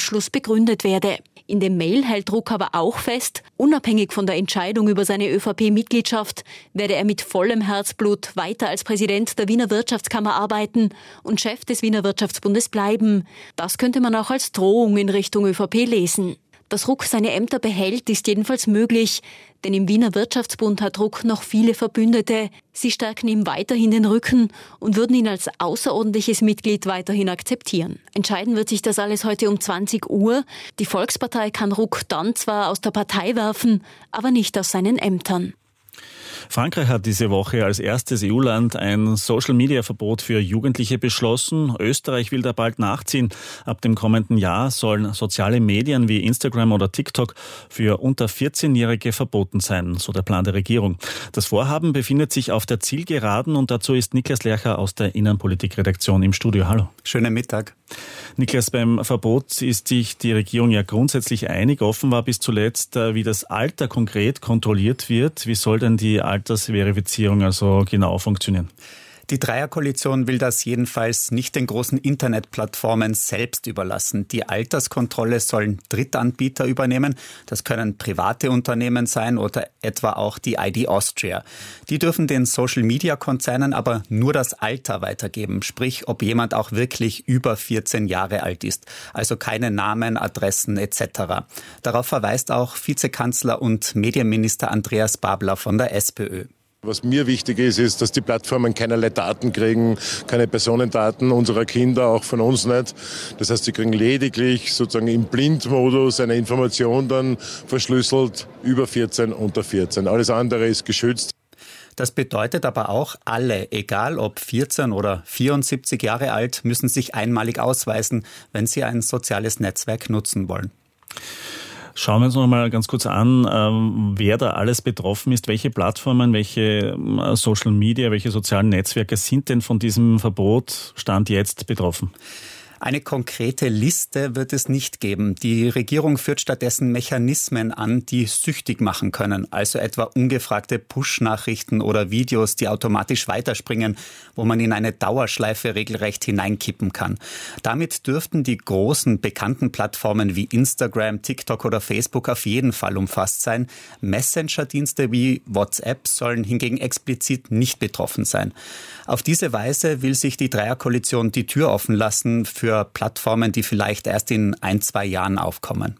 Beschluss begründet werde. In dem Mail hält Ruck aber auch fest, unabhängig von der Entscheidung über seine ÖVP-Mitgliedschaft werde er mit vollem Herzblut weiter als Präsident der Wiener Wirtschaftskammer arbeiten und Chef des Wiener Wirtschaftsbundes bleiben. Das könnte man auch als Drohung in Richtung ÖVP lesen. Dass Ruck seine Ämter behält, ist jedenfalls möglich, denn im Wiener Wirtschaftsbund hat Ruck noch viele Verbündete. Sie stärken ihm weiterhin den Rücken und würden ihn als außerordentliches Mitglied weiterhin akzeptieren. Entscheiden wird sich das alles heute um 20 Uhr. Die Volkspartei kann Ruck dann zwar aus der Partei werfen, aber nicht aus seinen Ämtern. Frankreich hat diese Woche als erstes EU-Land ein Social-Media-Verbot für Jugendliche beschlossen. Österreich will da bald nachziehen. Ab dem kommenden Jahr sollen soziale Medien wie Instagram oder TikTok für unter 14-Jährige verboten sein, so der Plan der Regierung. Das Vorhaben befindet sich auf der Zielgeraden und dazu ist Niklas Lercher aus der Innenpolitik-Redaktion im Studio. Hallo. Schönen Mittag. Niklas, beim Verbot ist sich die Regierung ja grundsätzlich einig. Offen war bis zuletzt, wie das Alter konkret kontrolliert wird. Wie soll denn die Altersverifizierung also genau funktionieren? Die Dreierkoalition will das jedenfalls nicht den großen Internetplattformen selbst überlassen. Die Alterskontrolle sollen Drittanbieter übernehmen. Das können private Unternehmen sein oder etwa auch die ID Austria. Die dürfen den Social-Media-Konzernen aber nur das Alter weitergeben, sprich, ob jemand auch wirklich über 14 Jahre alt ist. Also keine Namen, Adressen etc. Darauf verweist auch Vizekanzler und Medienminister Andreas Babler von der SPÖ. Was mir wichtig ist, dass die Plattformen keinerlei Daten kriegen, keine Personendaten unserer Kinder, auch von uns nicht. Das heißt, sie kriegen lediglich sozusagen im Blindmodus eine Information dann verschlüsselt über 14, unter 14. Alles andere ist geschützt. Das bedeutet aber auch, alle, egal ob 14 oder 74 Jahre alt, müssen sich einmalig ausweisen, wenn sie ein soziales Netzwerk nutzen wollen. Schauen wir uns noch mal ganz kurz an, wer da alles betroffen ist. Welche Plattformen, welche Social Media, welche sozialen Netzwerke sind denn von diesem Verbot Stand jetzt betroffen? Eine konkrete Liste wird es nicht geben. Die Regierung führt stattdessen Mechanismen an, die süchtig machen können. Also etwa ungefragte Push-Nachrichten oder Videos, die automatisch weiterspringen, wo man in eine Dauerschleife regelrecht hineinkippen kann. Damit dürften die großen bekannten Plattformen wie Instagram, TikTok oder Facebook auf jeden Fall umfasst sein. Messenger-Dienste wie WhatsApp sollen hingegen explizit nicht betroffen sein. Auf diese Weise will sich die Dreierkoalition die Tür offen lassen für Plattformen, die vielleicht erst in 1-2 Jahren aufkommen.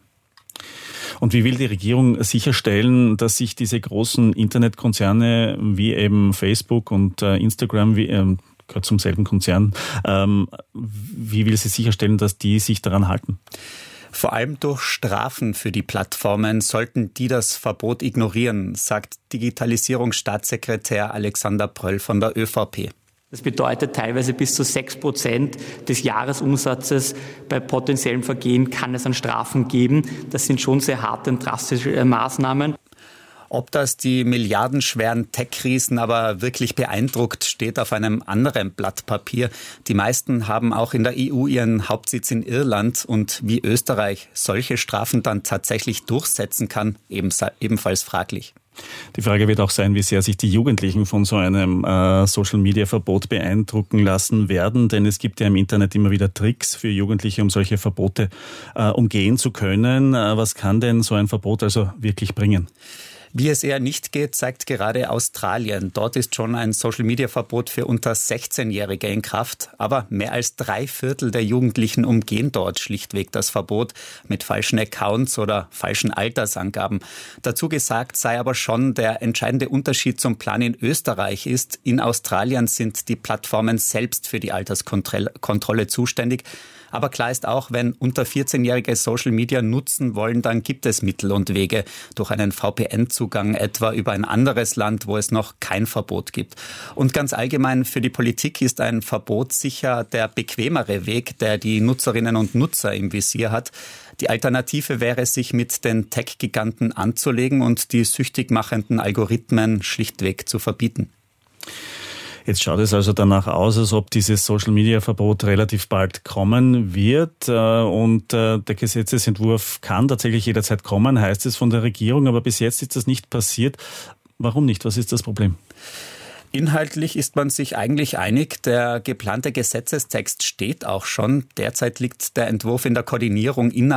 Und wie will die Regierung sicherstellen, dass sich diese großen Internetkonzerne wie eben Facebook und Instagram, gehört zum selben Konzern, wie will sie sicherstellen, dass die sich daran halten? Vor allem durch Strafen für die Plattformen sollten die das Verbot ignorieren, sagt Digitalisierungsstaatssekretär Alexander Pröll von der ÖVP. Das bedeutet teilweise bis zu 6% des Jahresumsatzes. Bei potenziellen Vergehen kann es an Strafen geben. Das sind schon sehr harte und drastische Maßnahmen. Ob das die milliardenschweren Tech-Riesen aber wirklich beeindruckt, steht auf einem anderen Blatt Papier. Die meisten haben auch in der EU ihren Hauptsitz in Irland und wie Österreich solche Strafen dann tatsächlich durchsetzen kann, ebenfalls fraglich. Die Frage wird auch sein, wie sehr sich die Jugendlichen von so einem Social-Media-Verbot beeindrucken lassen werden, denn es gibt ja im Internet immer wieder Tricks für Jugendliche, um solche Verbote umgehen zu können. Was kann denn so ein Verbot also wirklich bringen? Wie es eher nicht geht, zeigt gerade Australien. Dort ist schon ein Social-Media-Verbot für unter 16-Jährige in Kraft. Aber mehr als 3/4 der Jugendlichen umgehen dort schlichtweg das Verbot mit falschen Accounts oder falschen Altersangaben. Dazu gesagt sei aber schon, der entscheidende Unterschied zum Plan in Österreich ist, in Australien sind die Plattformen selbst für die Alterskontrolle zuständig. Aber klar ist auch, wenn unter 14-Jährige Social Media nutzen wollen, dann gibt es Mittel und Wege. Durch einen VPN-Zugang etwa über ein anderes Land, wo es noch kein Verbot gibt. Und ganz allgemein für die Politik ist ein Verbot sicher der bequemere Weg, der die Nutzerinnen und Nutzer im Visier hat. Die Alternative wäre, sich mit den Tech-Giganten anzulegen und die süchtig machenden Algorithmen schlichtweg zu verbieten. Jetzt schaut es also danach aus, als ob dieses Social-Media-Verbot relativ bald kommen wird und der Gesetzesentwurf kann tatsächlich jederzeit kommen, heißt es von der Regierung, aber bis jetzt ist das nicht passiert. Warum nicht? Was ist das Problem? Inhaltlich ist man sich eigentlich einig. Der geplante Gesetzestext steht auch schon. Derzeit liegt der Entwurf in der Koordinierung innerhalb